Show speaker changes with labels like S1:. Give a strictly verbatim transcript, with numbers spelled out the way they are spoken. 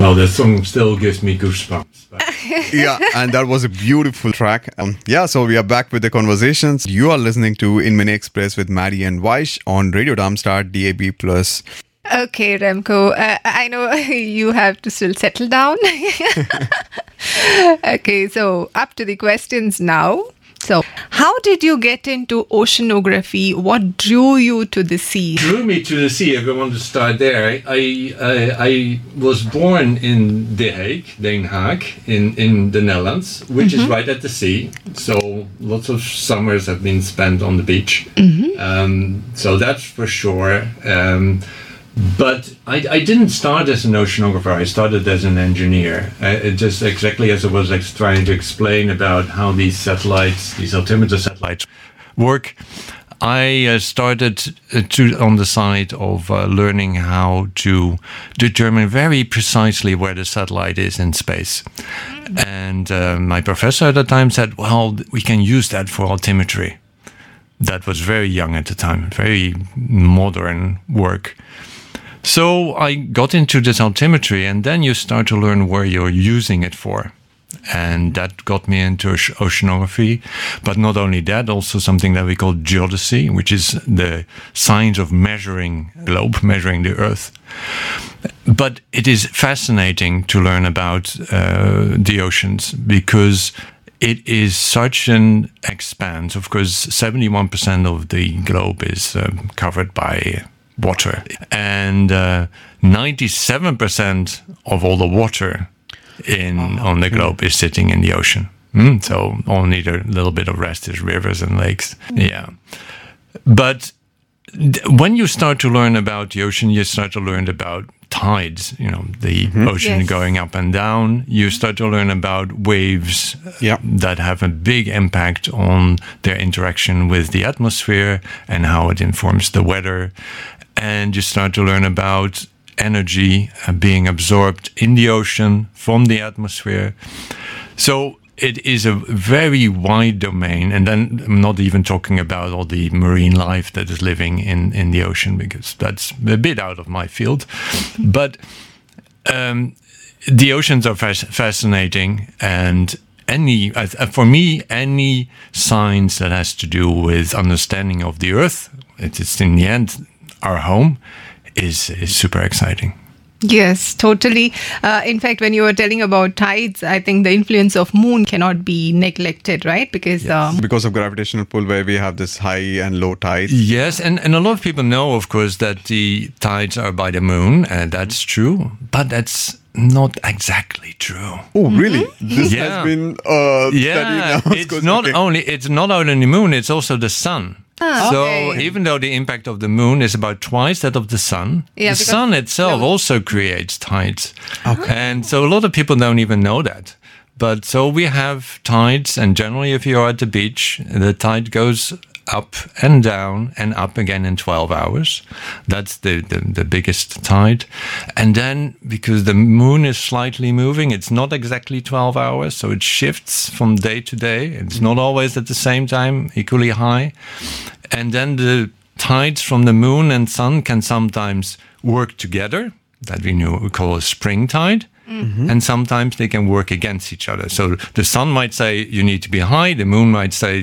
S1: Well, that song still gives me goosebumps.
S2: Yeah, and that was a beautiful track. Um, yeah, so we are back with the conversations. You are listening to In Mini Express with Maddie and Vaish on Radio Darmstadt D A B plus.
S3: Okay, Remco, uh, I know you have to still settle down. Okay, so up to the questions now. So, how did you get into oceanography? What drew you to the sea?
S1: Drew me to the sea, if I want to start there. I I, I, I was born in The Hague, Den Haag, in, in the Netherlands, which mm-hmm. is right at the sea. So lots of summers have been spent on the beach. Mm-hmm. Um, so that's for sure. Um, But I, I didn't start as an oceanographer. I started as an engineer. Uh, just exactly as I was ex- trying to explain about how these satellites, these altimeter satellites, work. I uh, started uh, to on the side of uh, learning how to determine very precisely where the satellite is in space. And uh, my professor at the time said, "Well, we can use that for altimetry." That was very young at the time, very modern work. So I got into this altimetry, and then you start to learn where you're using it for. And that got me into oceanography. But not only that, also something that we call geodesy, which is the science of measuring the globe, measuring the Earth. But it is fascinating to learn about uh, the oceans, because it is such an expanse. Of course, seventy-one percent of the globe is um, covered by water, and uh, ninety-seven percent of all the water in oh, on the globe mm. is sitting in the ocean. Mm? So only the little bit of rest is rivers and lakes. Mm. Yeah, but th- when you start to learn about the ocean, you start to learn about tides. You know, the mm-hmm. ocean yes. going up and down. You start to learn about waves yeah. that have a big impact on their interaction with the atmosphere and how it informs the weather. And you start to learn about energy uh, being absorbed in the ocean from the atmosphere. So it is a very wide domain. And then I'm not even talking about all the marine life that is living in, in the ocean, because that's a bit out of my field. But um, the oceans are fas- fascinating. And any, uh, for me, any science that has to do with understanding of the Earth, it is in the end our home, is, is super exciting.
S3: Yes, totally. Uh, in fact, when you were telling about tides, I think the influence of moon cannot be neglected, right? Because
S2: yes.
S3: um,
S2: because of gravitational pull, where we have this high and low tides.
S1: Yes, and, and a lot of people know, of course, that the tides are by the moon, and that's true, but that's not exactly true.
S2: Oh, really? Mm-hmm. This yeah. has been uh,
S1: yeah.
S2: studied now.
S1: It's not okay. only it's not only the moon; it's also the sun.
S3: Ah,
S1: so
S3: okay.
S1: even though the impact of the moon is about twice that of the sun, yeah, the sun itself no. also creates tides. Okay. And so a lot of people don't even know that. But so we have tides, and generally if you're at the beach, the tide goes up and down and up again in twelve hours. That's the, the, the biggest tide. And then, because the moon is slightly moving, it's not exactly twelve hours, so it shifts from day to day. It's not always at the same time equally high. And then the tides from the moon and sun can sometimes work together. That we, know, we call a spring tide. Mm-hmm. And sometimes they can work against each other. So the sun might say you need to be high, the moon might say